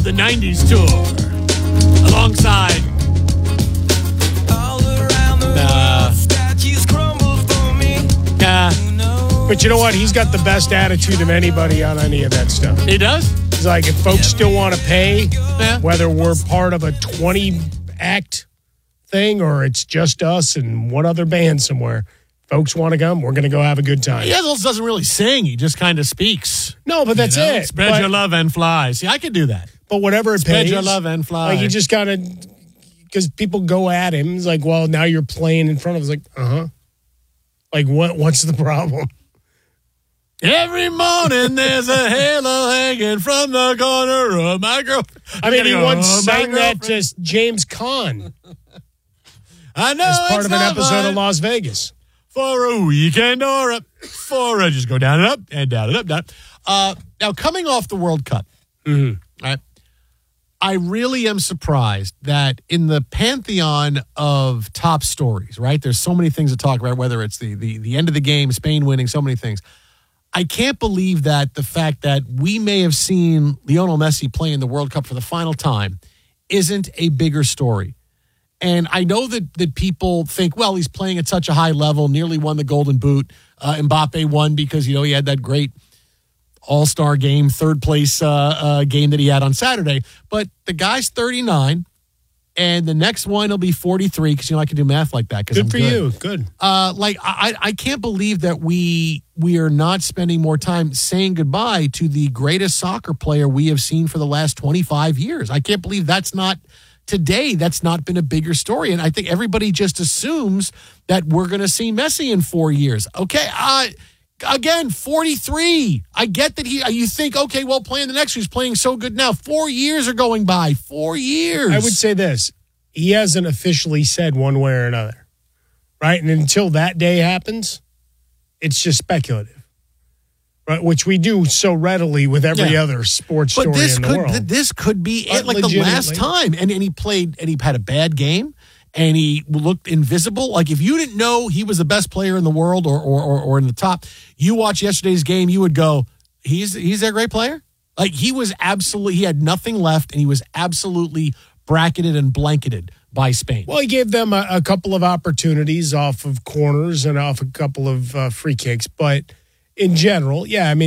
the 90s tour. Alongside But you know what? He's got the best attitude of anybody on any of that stuff. He does? He's like, if folks still want to pay, whether we're part of a 20-act thing or it's just us and one other band somewhere, folks want to come, we're going to go have a good time. He also doesn't really sing. He just kind of speaks. No, but that's it. Spread your love and fly. See, I could do that. But whatever it Spread pays. your love and fly. Like, you just got to, because people go at him. It's like, well, now you're playing in front of us. Like, Like, what's the problem? Every morning there's a halo hanging from the corner of my girl. I mean, he once sang that to James Caan. I know as part of an episode of Las Vegas. For a weekend or just go down and up and down and up, down. Now, coming off the World Cup, right, I really am surprised that in the pantheon of top stories, right, there's so many things to talk about, whether it's the end of the game, Spain winning, so many things. I can't believe that the fact that we may have seen Lionel Messi play in the World Cup for the final time isn't a bigger story. And I know that people think, well, he's playing at such a high level, nearly won the Golden Boot. Mbappe won because, he had that great all-star game, third place game that he had on Saturday. But the guy's 39, and the next one will be 43 because, I can do math like that. Good for you. Good. I can't believe that we are not spending more time saying goodbye to the greatest soccer player we have seen for the last 25 years. I can't believe that's not been a bigger story. And I think everybody just assumes that we're going to see Messi in 4 years. Okay. Again, 43. I get that you think, okay, well, playing the next one, he's playing so good now. 4 years are going by. 4 years. I would say this. He hasn't officially said one way or another, right? And until that day happens, it's just speculative, right? Which we do so readily with every other sports story in the world. This could be it, like the last time. And he played, and he had a bad game, and he looked invisible. Like, if you didn't know he was the best player in the world or in the top, you watch yesterday's game, you would go, he's a great player? Like, he had nothing left, and he was absolutely bracketed and blanketed by Spain. Well, he gave them a couple of opportunities off of corners and off a couple of free kicks. But in general,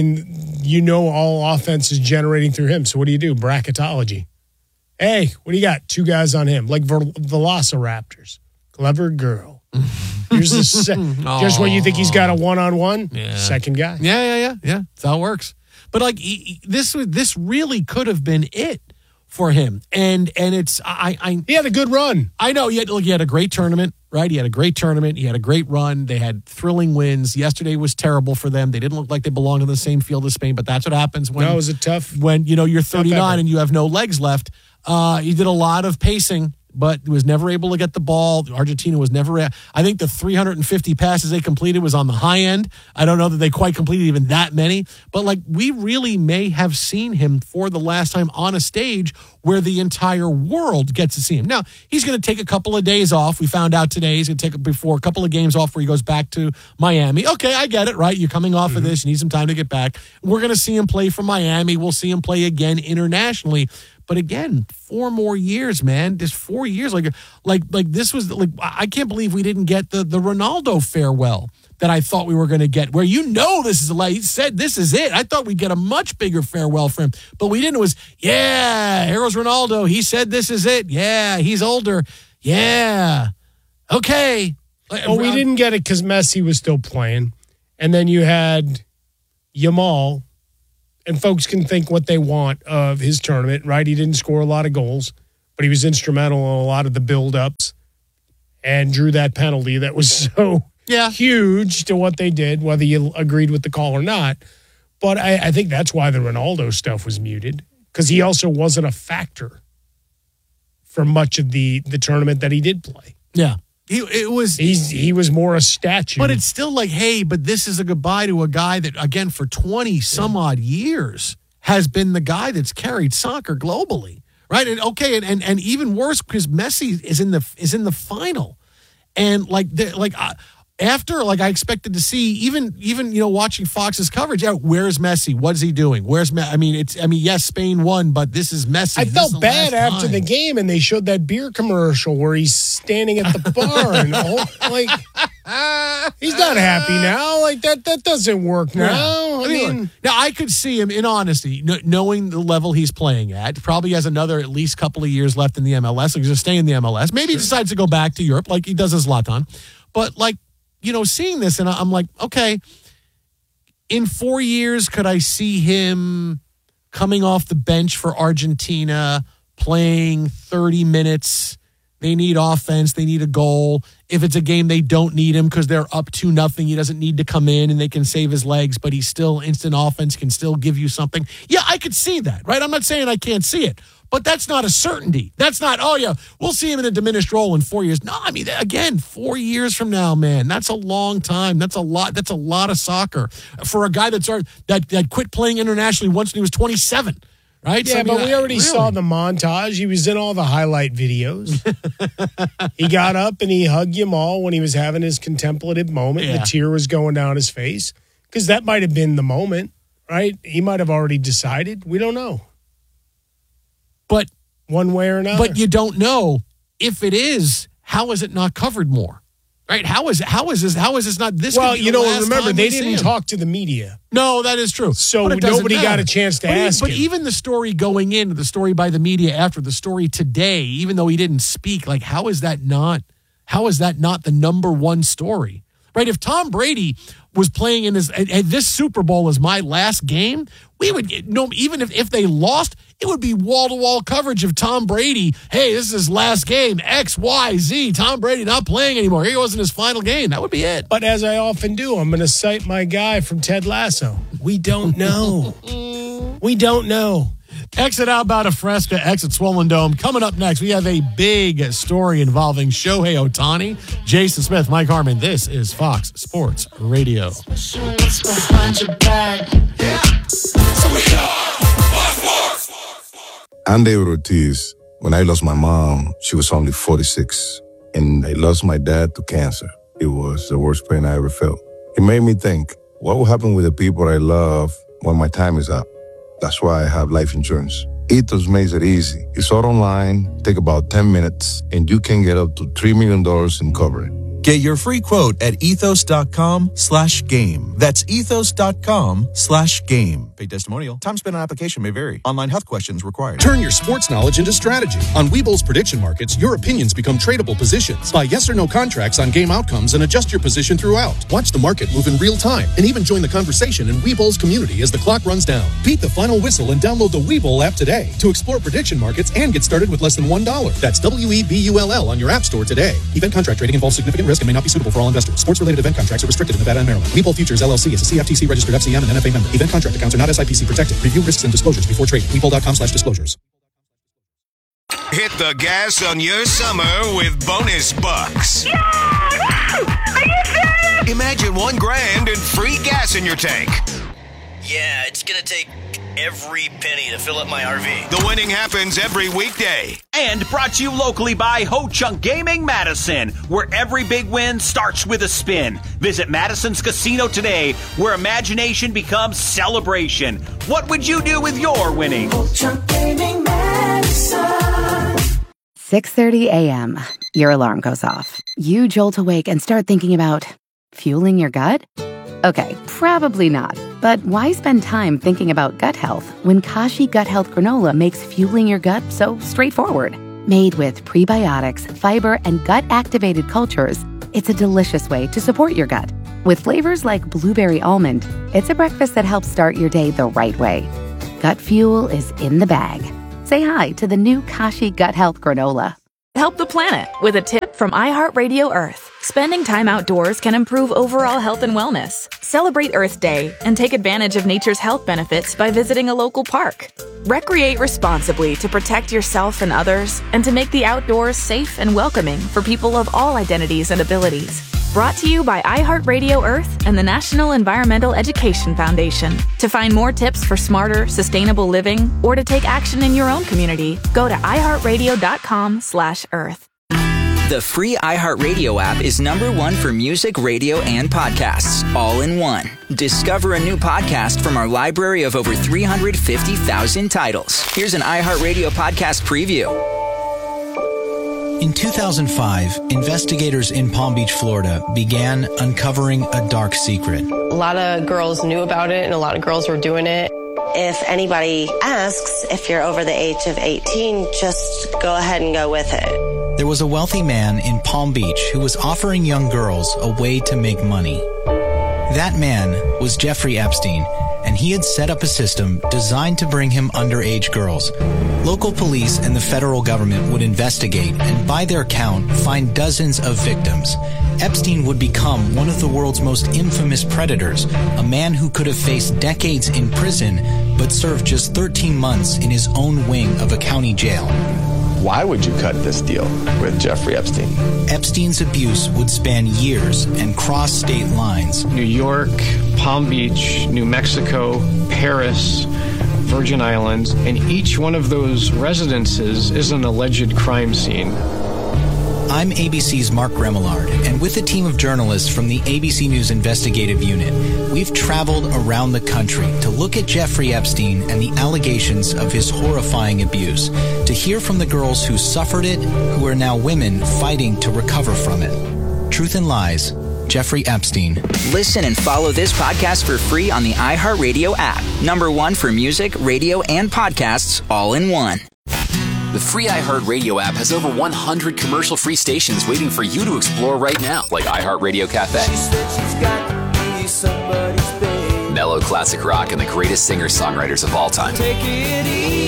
all offense is generating through him. So what do? Bracketology. Hey, what do you got? Two guys on him, like Velociraptors. Clever girl. Here's the just when you think he's got a one-on-one, second guy. Yeah. That's how it works. But like this really could have been it for him, and it's he had a good run. I know he had a great tournament, right? He had a great tournament. He had a great run. They had thrilling wins. Yesterday was terrible for them. They didn't look like they belonged in the same field as Spain, but that's what happens when was it tough when you're 39 and you have no legs left. He did a lot of pacing, but was never able to get the ball. Argentina was never. I think the 350 passes they completed was on the high end. I don't know that they quite completed even that many, but like, we really may have seen him for the last time on a stage where the entire world gets to see him. Now, he's going to take a couple of days off. We found out today he's going to take a couple of games off where he goes back to Miami. Okay, I get it, right? You're coming off of this. You need some time to get back. We're going to see him play for Miami. We'll see him play again internationally. But again, 4 more years, man. There's 4 years. Like this was like, I can't believe we didn't get the Ronaldo farewell that I thought we were going to get. Where this is he said this is it. I thought we'd get a much bigger farewell for him, but we didn't. It was here goes Ronaldo. He said this is it. Yeah, he's older. Yeah, okay. Well, we didn't get it because Messi was still playing, and then you had Yamal. And folks can think what they want of his tournament, right? He didn't score a lot of goals, but he was instrumental in a lot of the build-ups and drew that penalty that was so huge to what they did, whether you agreed with the call or not. But I think that's why the Ronaldo stuff was muted, because he also wasn't a factor for much of the tournament that he did play. Yeah. He was more a statue. But it's still like, hey, but this is a goodbye to a guy that, again, for 20 some odd years has been the guy that's carried soccer globally, right? And okay, and even worse because Messi is in the final, and after, like, I expected to see, even watching Fox's coverage, where's Messi? What's he doing? Where's Messi? Yes, Spain won, but this is Messi. I felt bad after the game, and they showed that beer commercial where he's standing at the bar and he's not happy now. Like, that doesn't work now. Now, I could see him, in honesty, knowing the level he's playing at, probably has another at least couple of years left in the MLS. He's going to stay in the MLS. Maybe he decides to go back to Europe like he does his Zlatan. But, seeing this, and I'm like, okay, in 4 years, could I see him coming off the bench for Argentina, playing 30 minutes? They need offense. They need a goal. If it's a game they don't need him because they're up 2-0, he doesn't need to come in and they can save his legs, but he's still instant offense, can still give you something. Yeah, I could see that, right? I'm not saying I can't see it, but that's not a certainty. That's not, we'll see him in a diminished role in 4 years. No, again, 4 years from now, man, that's a long time. That's a lot. That's a lot of soccer for a guy that quit playing internationally once when he was 27. Right? Yeah, but we already saw the montage. He was in all the highlight videos. He got up and he hugged Yamal when he was having his contemplative moment. Yeah. The tear was going down his face. Because that might have been the moment, right? He might have already decided. We don't know. But one way or another. But you don't know if it is. How is it not covered more? Right? How is this not this? Well, remember, they didn't talk to the media. No, that is true. So nobody got a chance to ask him. But even the story going in, the story by the media after the story today, even though he didn't speak, like, how is that not the number one story? Right? If Tom Brady was playing in this Super Bowl as my last game, we would even if they lost, it would be wall-to-wall coverage of Tom Brady. Hey, this is his last game. X, Y, Z. Tom Brady not playing anymore. Here wasn't his final game. That would be it. But as I often do, I'm going to cite my guy from Ted Lasso. We don't know. We don't know. Exit outbound of Fresca, exit Swollen Dome. Coming up next, we have a big story involving Shohei Ohtani, Jason Smith, Mike Harmon. This is Fox Sports Radio. I'm David Ortiz. When I lost my mom, she was only 46, and I lost my dad to cancer. It was the worst pain I ever felt. It made me think, what will happen with the people I love when my time is up? That's why I have life insurance. Ethos makes it easy. It's all online, take about 10 minutes, and you can get up to $3 million in coverage. Get your free quote at ethos.com/game. That's ethos.com/game. Paid testimonial. Time spent on application may vary. Online health questions required. Turn your sports knowledge into strategy. On Webull's prediction markets, your opinions become tradable positions. Buy yes or no contracts on game outcomes and adjust your position throughout. Watch the market move in real time and even join the conversation in Webull's community as the clock runs down. Beat the final whistle and download the Webull app today to explore prediction markets and get started with less than $1. That's WEBULL on your app store today. Event contract trading involves significant risk and may not be suitable for all investors. Sports-related event contracts are restricted in Nevada and Maryland. Webull Futures LLC is a CFTC registered FCM and NFA member. Event contract accounts are not SIPC protected. Review risks and disclosures before trading. Webull.com/disclosures. Hit the gas on your summer with bonus bucks. Yeah! Are you serious? Imagine $1,000 and free gas in your tank. Yeah, it's gonna take every penny to fill up my RV. The winning happens every weekday. And brought to you locally by Ho Chunk Gaming Madison, where every big win starts with a spin. Visit Madison's Casino today, where imagination becomes celebration. What would you do with your winnings? Ho Chunk Gaming Madison. 6:30 a.m. Your alarm goes off. You jolt awake and start thinking about fueling your gut? Okay, probably not. But why spend time thinking about gut health when Kashi Gut Health Granola makes fueling your gut so straightforward? Made with prebiotics, fiber, and gut-activated cultures, it's a delicious way to support your gut. With flavors like blueberry almond, it's a breakfast that helps start your day the right way. Gut fuel is in the bag. Say hi to the new Kashi Gut Health Granola. Help the planet with a tip from iHeartRadio Earth. Spending time outdoors can improve overall health and wellness. Celebrate Earth Day and take advantage of nature's health benefits by visiting a local park. Recreate responsibly to protect yourself and others, and to make the outdoors safe and welcoming for people of all identities and abilities. Brought to you by iHeartRadio Earth and the National Environmental Education Foundation. To find more tips for smarter, sustainable living, or to take action in your own community, go to iHeartRadio.com/Earth. The free iHeartRadio app is #1 for music, radio, and podcasts, all in one. Discover a new podcast from our library of over 350,000 titles. Here's an iHeartRadio podcast preview. In 2005, investigators in Palm Beach, Florida, began uncovering a dark secret. A lot of girls knew about it, and a lot of girls were doing it. If anybody asks if you're over the age of 18, just go ahead and go with it. There was a wealthy man in Palm Beach who was offering young girls a way to make money. That man was Jeffrey Epstein, and he had set up a system designed to bring him underage girls. Local police and the federal government would investigate and, by their count, find dozens of victims. Epstein would become one of the world's most infamous predators, a man who could have faced decades in prison but served just 13 months in his own wing of a county jail. Why would you cut this deal with Jeffrey Epstein? Epstein's abuse would span years and cross state lines. New York, Palm Beach, New Mexico, Paris, Virgin Islands, and each one of those residences is an alleged crime scene. I'm ABC's Mark Remillard, and with a team of journalists from the ABC News Investigative Unit, we've traveled around the country to look at Jeffrey Epstein and the allegations of his horrifying abuse, to hear from the girls who suffered it, who are now women fighting to recover from it. Truth and Lies, Jeffrey Epstein. Listen and follow this podcast for free on the iHeartRadio app. #1 for music, radio, and podcasts, all in one. The free iHeartRadio app has over 100 commercial-free stations waiting for you to explore right now, like iHeartRadio Cafe, mellow classic rock, and the greatest singer-songwriters of all time. Take it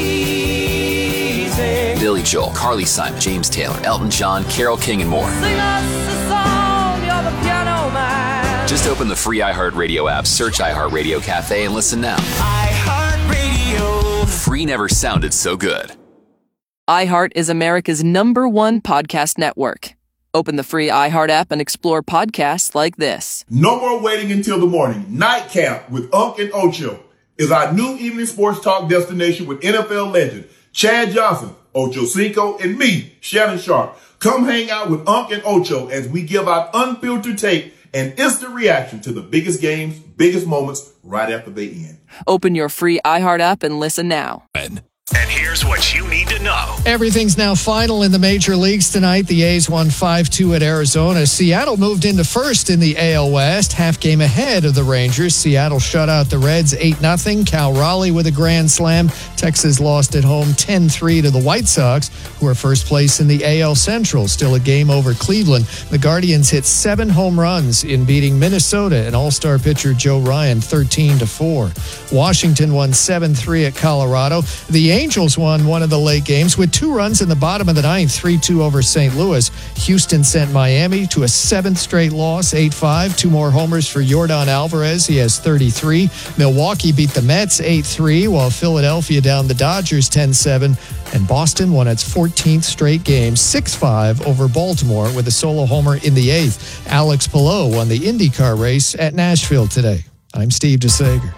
easy. Billy Joel, Carly Simon, James Taylor, Elton John, Carole King, and more. Sing us a song, you're the piano man. Just open the free iHeartRadio app, search iHeartRadio Cafe, and listen now. iHeartRadio. Free never sounded so good. iHeart is America's #1 podcast network. Open the free iHeart app and explore podcasts like this. No more waiting until the morning. Nightcap with Unc and Ocho is our new evening sports talk destination with NFL legend Chad Johnson, Ocho Cinco, and me, Shannon Sharp. Come hang out with Unc and Ocho as we give out unfiltered tape and instant reaction to the biggest games, biggest moments right after they end. Open your free iHeart app and listen now. And here's what you need to know. Everything's now final in the major leagues tonight. The A's won 5-2 at Arizona. Seattle moved into first in the AL West, half game ahead of the Rangers. Seattle shut out the Reds 8-0. Cal Raleigh with a grand slam. Texas lost at home 10-3 to the White Sox, who are first place in the AL Central. Still a game over Cleveland. The Guardians hit 7 home runs in beating Minnesota and all-star pitcher Joe Ryan 13-4. Washington won 7-3 at Colorado. The Angels won one of the late games with 2 runs in the bottom of the ninth, 3-2 over St. Louis. Houston sent Miami to a 7th straight loss, 8-5. 2 more homers for Yordan Alvarez. He has 33. Milwaukee beat the Mets 8-3, while Philadelphia downed the Dodgers 10-7. And Boston won its 14th straight game, 6-5 over Baltimore with a solo homer in the 8th. Alex Palou won the IndyCar race at Nashville today. I'm Steve DeSager.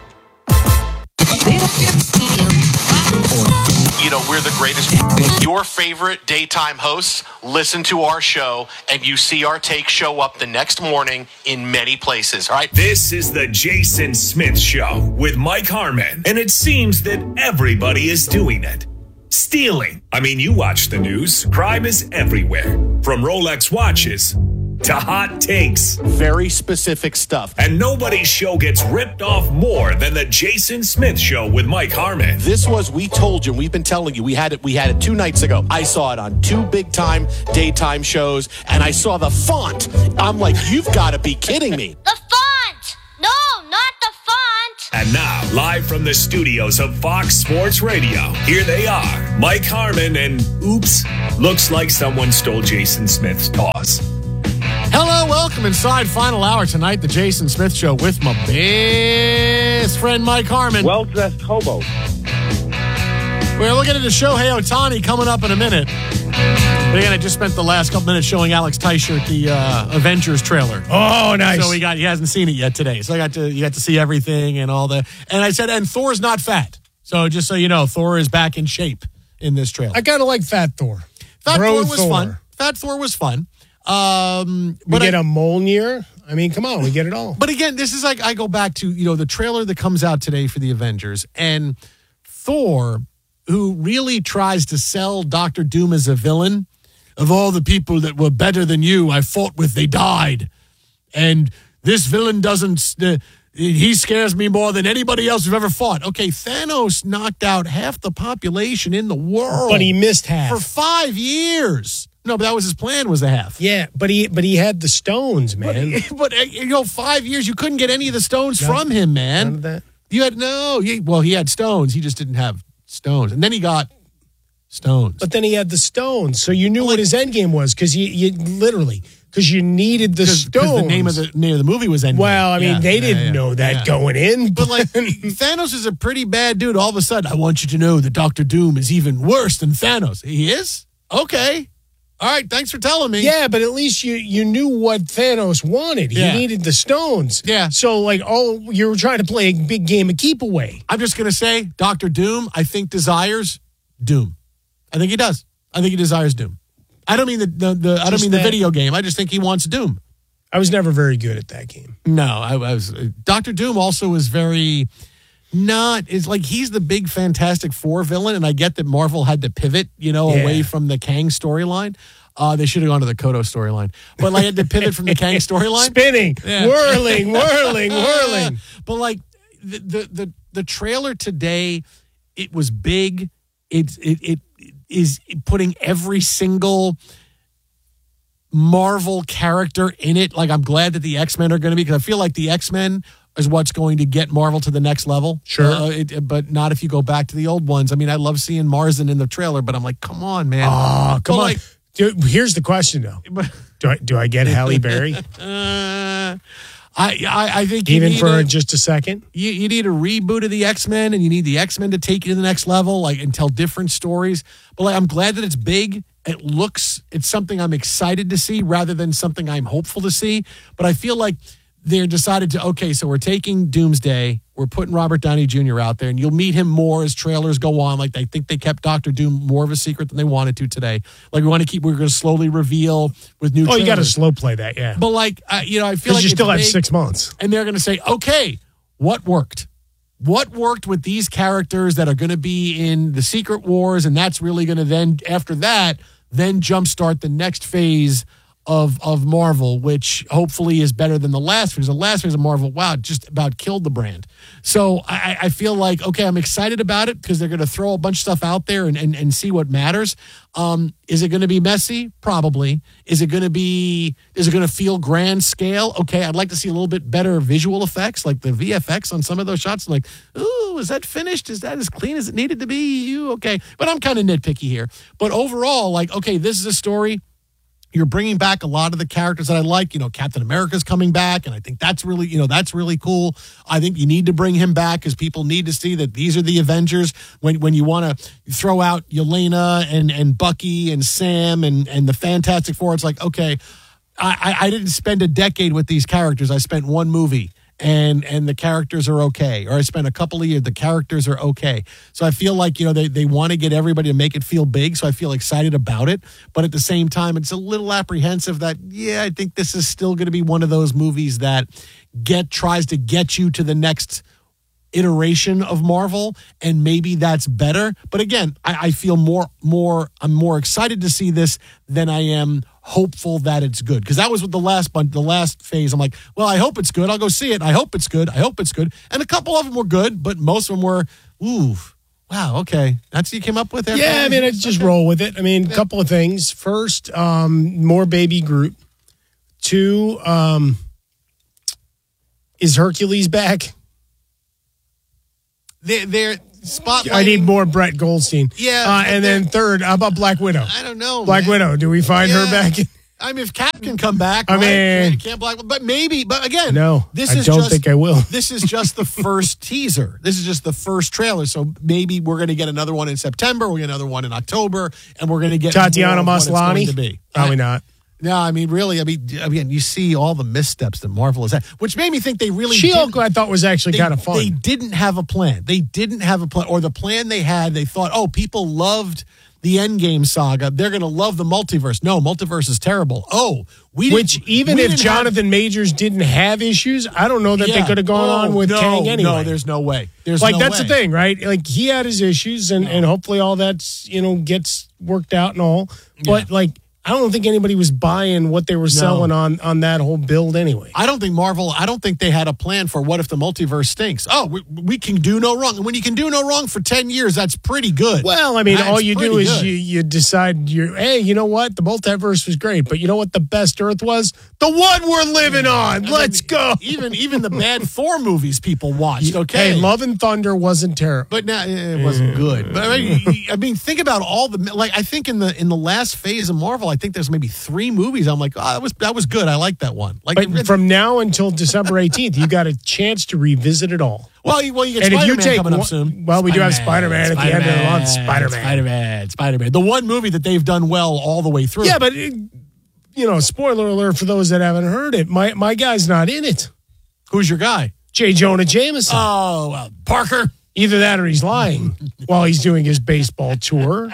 You know, we're the greatest. Your favorite daytime hosts listen to our show, and you see our take show up the next morning in many places, all right? This is the Jason Smith Show with Mike Harmon, and it seems that everybody is doing it. Stealing. I mean, you watch the news. Crime is everywhere. From Rolex watches to hot takes. Very specific stuff. And nobody's show gets ripped off more than the Jason Smith Show with Mike Harmon. This was, we told you, we've been telling you, we had it 2 nights ago. I saw it on 2 big-time daytime shows, and I saw the font. I'm like, you've got to be kidding me. The font! No, not the font! And now, live from the studios of Fox Sports Radio, here they are, Mike Harmon and, oops, looks like someone stole Jason Smith's paws. Hello, welcome inside final hour tonight, the Jason Smith Show with my best friend Mike Harmon. Well-dressed hobo. We're looking at the Shohei Ohtani coming up in a minute. But again, I just spent the last couple minutes showing Alex Teichert the Avengers trailer. Oh, nice. So he hasn't seen it yet today. So you got to see everything and all that. And I said, and Thor's not fat. So just so you know, Thor is back in shape in this trailer. I kind of like Fat Thor. Thor was fun. Fat Thor was fun. We get a Mjolnir. I mean, come on, we get it all. But again, this is like, I go back to, the trailer that comes out today for the Avengers, and Thor, who really tries to sell Dr. Doom as a villain. Of all the people that were better than you, I fought with, they died. And this villain doesn't, he scares me more than anybody else who've ever fought. Okay, Thanos knocked out half the population in the world. But he missed half. For 5 years. No, but that was his plan, was the half. Yeah, but he had the stones, man. But 5 years, you couldn't get any of the stones from him, man. None of that? You had, he had stones. He just didn't have stones. And then he got stones. But then he had the stones. So you knew what his end game was, because you needed the stones. Because the name of the movie was Endgame. Well, I mean, they didn't know that going in. But Thanos is a pretty bad dude. All of a sudden, I want you to know that Dr. Doom is even worse than Thanos. He is? Okay. All right, thanks for telling me. Yeah, but at least you knew what Thanos wanted. He needed the stones. Yeah. So, you were trying to play a big game of keep away. I'm just going to say, Dr. Doom, I think, desires Doom. I think he does. I think he desires Doom. I don't mean the video game. I just think he wants Doom. I was never very good at that game. No, I was. Dr. Doom also is very it's like he's the big Fantastic Four villain, and I get that Marvel had to pivot, away from the Kang storyline. They should have gone to the Kodo storyline, but had to pivot from the Kang storyline, spinning, whirling. But the trailer today, it was big. It is putting every single Marvel character in it. I'm glad that the X-Men are going to be, because I feel like the X-Men is what's going to get Marvel to the next level. Sure. But not if you go back to the old ones. I mean, I love seeing Marsden in the trailer, but I'm like, come on, man. Oh, come on. Dude, here's the question, though. Do I get Halle Berry? I think even for just a second. You need a reboot of the X-Men, and you need the X-Men to take you to the next level, and tell different stories. But I'm glad that it's big. It's something I'm excited to see rather than something I'm hopeful to see. But I feel like they're decided to, so we're taking Doomsday, we're putting Robert Downey Jr. out there, and you'll meet him more as trailers go on. I think they kept Dr. Doom more of a secret than they wanted to today. We're going to slowly reveal with new trailers. You got to slow play that, yeah. But I feel like you still have 6 months. And they're going to say, okay, what worked? What worked with these characters that are going to be in the Secret Wars, and that's really going to then, after that, then jumpstart the next phase of Marvel, which hopefully is better than the last phase. The last phase of Marvel, just about killed the brand. So I feel like, okay, I'm excited about it because they're going to throw a bunch of stuff out there and see what matters. Is it going to be messy? Probably. Is it going to feel grand scale? Okay, I'd like to see a little bit better visual effects, like the VFX on some of those shots. I'm like, ooh, is that finished? Is that as clean as it needed to be? Okay, but I'm kind of nitpicky here. But overall, okay, this is a story. You're bringing back a lot of the characters that I like. Captain America's coming back, and I think that's really, that's really cool. I think you need to bring him back because people need to see that these are the Avengers. When you want to throw out Yelena and Bucky and Sam and the Fantastic Four, it's like, okay, I didn't spend a decade with these characters. I spent one movie. And the characters are okay. Or I spent a couple of years, the characters are okay. So I feel like, they want to get everybody to make it feel big. So I feel excited about it. But at the same time, it's a little apprehensive that, I think this is still going to be one of those movies that tries to get you to the next iteration of Marvel, and maybe that's better. But again, I feel I'm more excited to see this than I am hopeful that it's good, because that was with the last phase. I'm like, well, I hope it's good. I'll go see it. I hope it's good. And a couple of them were good, but most of them were, ooh, wow, okay. That's what you came up with there? Yeah, I just roll with it. A couple of things. First, more Baby Groot. 2, is Hercules back? They're spotlighting. I need more Brett Goldstein. Yeah. And then 3rd, how about Black Widow? I don't know. Black Widow. Do we find her back? If Cap can come back, can't Black. But maybe. But again, no. I don't think I will. This is just the first teaser. This is just the first trailer. So maybe we're going to get another one in September. We're going to get another one in October, and we're going to get Tatiana Maslany. Probably not. No, really, again, you see all the missteps that Marvel has had, which made me think they really She-Hulk, I thought, was actually kind of fun. They didn't have a plan. Or the plan they had, they thought, people loved the Endgame saga. They're going to love the multiverse. No, multiverse is terrible. Oh, even if Jonathan Majors didn't have issues, I don't know that they could have gone on with Kang anyway. No, there's no way. That's the thing, right? Like, he had his issues, and hopefully all that's, gets worked out and all. But, I don't think anybody was buying what they were selling on that whole build anyway. I don't think they had a plan for what if the multiverse stinks. Oh, we can do no wrong. And when you can do no wrong for 10 years, that's pretty good. Well, I mean, all you do is you decide, hey, you know what? The multiverse was great, but you know what the best Earth was? The one we're living on. Let's go. Even the bad Thor movies people watched, okay? Hey, Love and Thunder wasn't terrible. But now it wasn't good. But I mean, think about all I think in the last phase of Marvel, I think there's maybe 3 movies. I'm like, that was good. I like that one. But from now until December 18th, you got a chance to revisit it all. Well, you get Spider-Man coming up soon. Well, we do have Spider-Man at the end of the month. Spider-Man. The one movie that they've done well all the way through. Yeah, but spoiler alert for those that haven't heard it. My guy's not in it. Who's your guy? J. Jonah Jameson. Oh, well, Parker. Either that or he's lying while he's doing his baseball tour.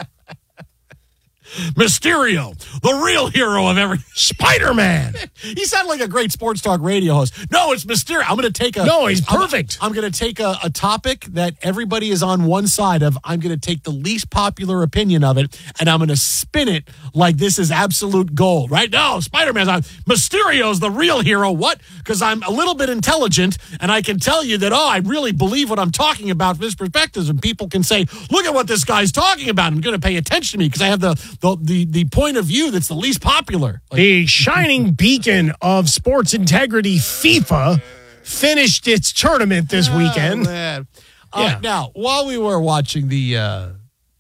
Mysterio, the real hero of every Spider-Man. He sounded like a great sports talk radio host. No, it's Mysterio. I'm going to take No, he's perfect. I'm going to take a topic that everybody is on one side of. I'm going to take the least popular opinion of it, and I'm going to spin it like this is absolute gold, right? No, Spider-Man's on. Mysterio's the real hero. What? Because I'm a little bit intelligent, and I can tell you that, I really believe what I'm talking about from his perspective, and people can say, look at what this guy's talking about. I'm going to pay attention to me because I have the point of view that's the least popular. The shining beacon of sports integrity, FIFA, finished its tournament this weekend. Man. Now, while we were watching the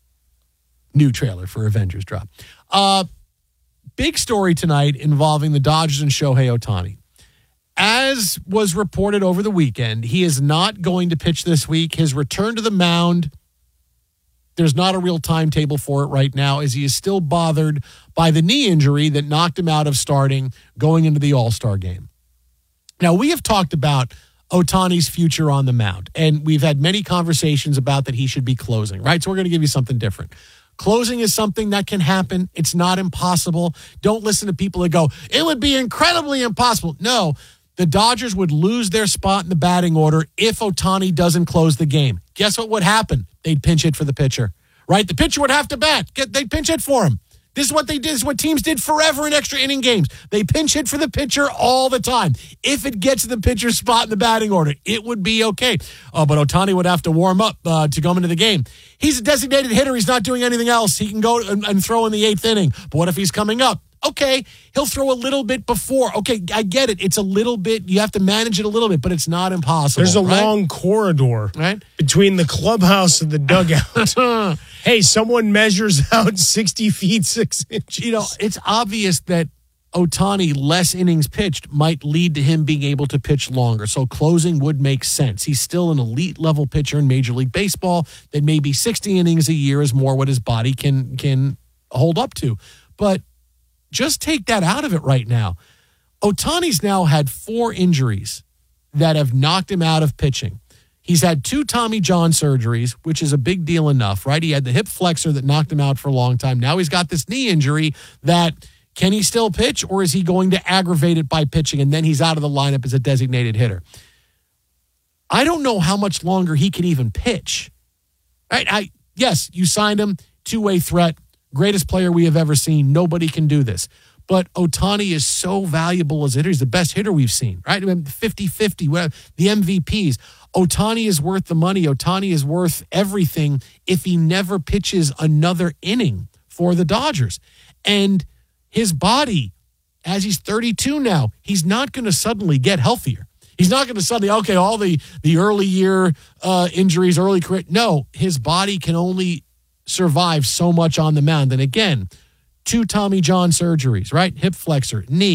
new trailer for Avengers Drop, big story tonight involving the Dodgers and Shohei Ohtani. As was reported over the weekend, he is not going to pitch this week. His return to the mound, there's not a real timetable for it right now, as he is still bothered by the knee injury that knocked him out of starting going into the All-Star game. Now, we have talked about Ohtani's future on the mound, and we've had many conversations about that he should be closing, right? So we're going to give you something different. Closing is something that can happen. It's not impossible. Don't listen to people that go, it would be incredibly impossible. No, the Dodgers would lose their spot in the batting order if Ohtani doesn't close the game. Guess what would happen? They'd pinch hit for the pitcher, right? The pitcher would have to bat. They'd pinch hit for him. This is what they did. This is what teams did forever in extra inning games. They pinch hit for the pitcher all the time. If it gets to the pitcher's spot in the batting order, it would be okay. But Ohtani would have to warm up to go into the game. He's a designated hitter. He's not doing anything else. He can go and throw in the 8th inning. But what if he's coming up? Okay, he'll throw a little bit before. Okay, I get it. It's a little bit. You have to manage it a little bit, but it's not impossible. There's a long corridor between the clubhouse and the dugout. Hey, someone measures out 60 feet, 6 inches. It's obvious that Ohtani, less innings pitched, might lead to him being able to pitch longer. So closing would make sense. He's still an elite level pitcher in Major League Baseball. That maybe 60 innings a year is more what his body can hold up to. But just take that out of it right now. Ohtani's now had 4 injuries that have knocked him out of pitching. He's had 2 Tommy John surgeries, which is a big deal enough, right? He had the hip flexor that knocked him out for a long time. Now he's got this knee injury that, can he still pitch, or is he going to aggravate it by pitching, and then he's out of the lineup as a designated hitter? I don't know how much longer he can even pitch. Right? Yes, you signed him, 2-way threat. Greatest player we have ever seen. Nobody can do this. But Ohtani is so valuable as a hitter. He's the best hitter we've seen, right? 50-50, the MVPs. Ohtani is worth the money. Ohtani is worth everything if he never pitches another inning for the Dodgers. And his body, as he's 32 now, he's not going to suddenly get healthier. He's not going to suddenly, all the early year injuries, early career. No, his body can only survive so much on the mound. And again, 2 Tommy John surgeries, right? Hip flexor, knee.